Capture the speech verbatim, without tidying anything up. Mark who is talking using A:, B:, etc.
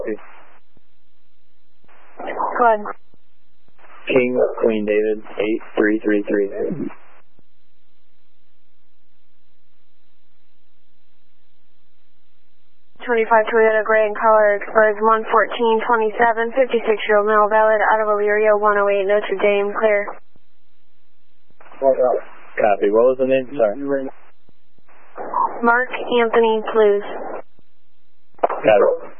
A: Go ahead.
B: King, Queen David, eight three three three.
A: twenty-five Toyota Gray in color, expires one fourteen twenty-seven, fifty-six-year-old male, valid, out of Elyria, one oh eight, Notre Dame, clear.
B: Copy. What was the name? Sorry.
A: Mark Anthony Clues.
B: Got it.